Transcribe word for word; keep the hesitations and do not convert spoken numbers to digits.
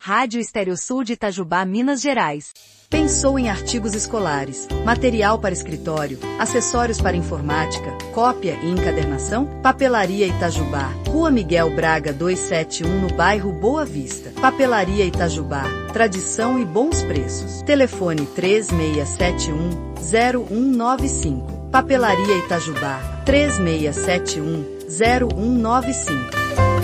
Rádio Estéreo-Sul de Itajubá, Minas Gerais. Pensou em artigos escolares, material para escritório, acessórios para informática, cópia e encadernação? Papelaria Itajubá, Rua Miguel Braga duzentos e setenta e um, no bairro Boa Vista. Papelaria Itajubá, tradição e bons preços. Telefone três seis sete um, zero um nove cinco. Papelaria Itajubá, três seis sete um, zero um nove cinco.